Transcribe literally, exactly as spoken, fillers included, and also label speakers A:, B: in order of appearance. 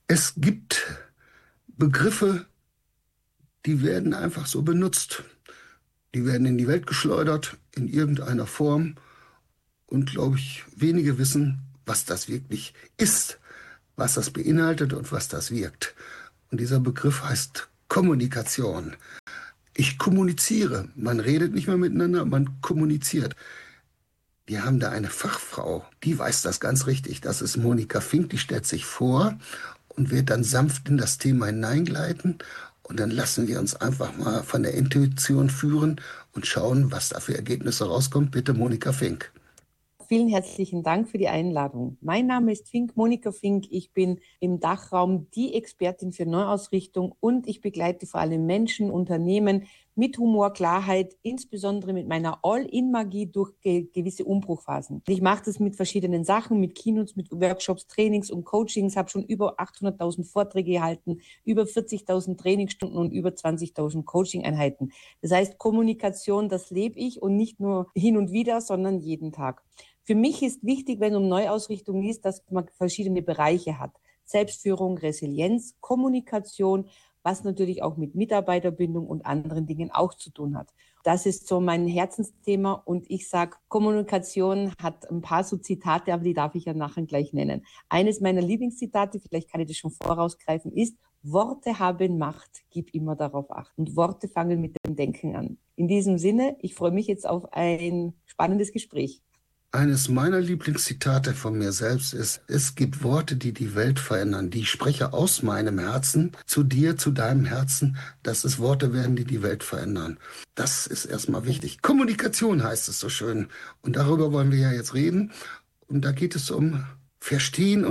A: Es gibt Begriffe, die werden einfach so benutzt. Die werden in die Welt geschleudert, in irgendeiner Form. Und, glaube ich, wenige wissen, was das wirklich ist, was das beinhaltet und was das wirkt. Und dieser Begriff heißt Kommunikation. Ich kommuniziere. Man redet nicht mehr miteinander, man kommuniziert. Wir haben da eine Fachfrau, die weiß das ganz richtig. Das ist Monika Fink, die stellt sich vor und wird dann sanft in das Thema hineingleiten. Und dann lassen wir uns einfach mal von der Intuition führen und schauen, was da für Ergebnisse rauskommt. Bitte, Monika Fink.
B: Vielen herzlichen Dank für die Einladung. Mein Name ist Fink, Monika Fink. Ich bin im Dachraum die Expertin für Neuausrichtung und ich begleite vor allem Menschen, Unternehmen mit Humor, Klarheit, insbesondere mit meiner All-in-Magie durch ge gewisse Umbruchphasen. Ich mache das mit verschiedenen Sachen, mit Keynotes, mit Workshops, Trainings und Coachings, habe schon über achthunderttausend Vorträge gehalten, über vierzigtausend Trainingsstunden und über zwanzigtausend Coaching-Einheiten. Das heißt, Kommunikation, das lebe ich und nicht nur hin und wieder, sondern jeden Tag. Für mich ist wichtig, wenn es um Neuausrichtung ist, dass man verschiedene Bereiche hat. Selbstführung, Resilienz, Kommunikation, was natürlich auch mit Mitarbeiterbindung und anderen Dingen auch zu tun hat. Das ist so mein Herzensthema und ich sage, Kommunikation hat ein paar so Zitate, aber die darf ich ja nachher gleich nennen. Eines meiner Lieblingszitate, vielleicht kann ich das schon vorausgreifen, ist: Worte haben Macht, gib immer darauf Acht. Und Worte fangen mit dem Denken an. In diesem Sinne, ich freue mich jetzt auf ein spannendes Gespräch.
A: Eines meiner Lieblingszitate von mir selbst ist: Es gibt Worte, die die Welt verändern. Die ich spreche aus meinem Herzen zu dir, zu deinem Herzen, dass es Worte werden, die die Welt verändern. Das ist erstmal wichtig. Kommunikation heißt es so schön. Und darüber wollen wir ja jetzt reden. Und da geht es um Verstehen und